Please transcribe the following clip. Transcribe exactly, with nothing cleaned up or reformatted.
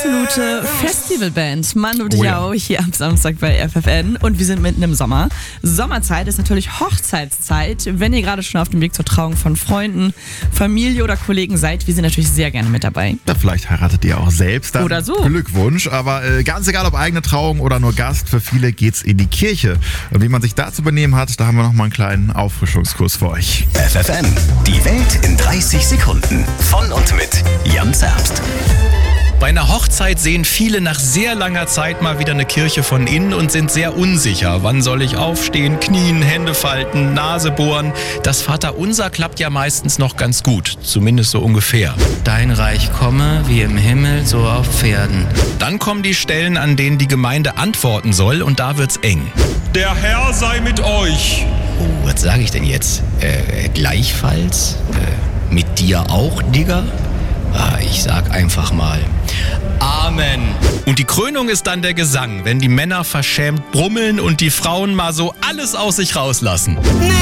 absolute Festivalband Manu Oh ja. Diao hier am Samstag bei F F N und wir sind mitten im Sommer. Sommerzeit ist natürlich Hochzeitszeit. Wenn ihr gerade schon auf dem Weg zur Trauung von Freunden, Familie oder Kollegen seid, wir sind natürlich sehr gerne mit dabei. Ja, vielleicht heiratet ihr auch selbst. Dann Oder so. Glückwunsch. Aber äh, ganz egal, ob eigene Trauung oder nur Gast, für viele geht's in die Kirche. Und wie man sich da zu benehmen hat, da haben wir noch mal einen kleinen Auffrischungskurs für euch. F F N, die Welt in dreißig Sekunden. Von und mit Jan Zerbst. Bei einer Hochzeit sehen viele nach sehr langer Zeit mal wieder eine Kirche von innen und sind sehr unsicher. Wann soll ich aufstehen, knien, Hände falten, Nase bohren? Das Vaterunser klappt ja meistens noch ganz gut, zumindest so ungefähr. Dein Reich komme, wie im Himmel, so auf Pferden. Dann kommen die Stellen, an denen die Gemeinde antworten soll und da wird's eng. Der Herr sei mit euch. Oh, was sage ich denn jetzt? Äh, gleichfalls? Äh, mit dir auch, Digga? Ah, ich sag einfach mal Amen. Und die Krönung ist dann der Gesang, wenn die Männer verschämt brummeln und die Frauen mal so alles aus sich rauslassen. Nee.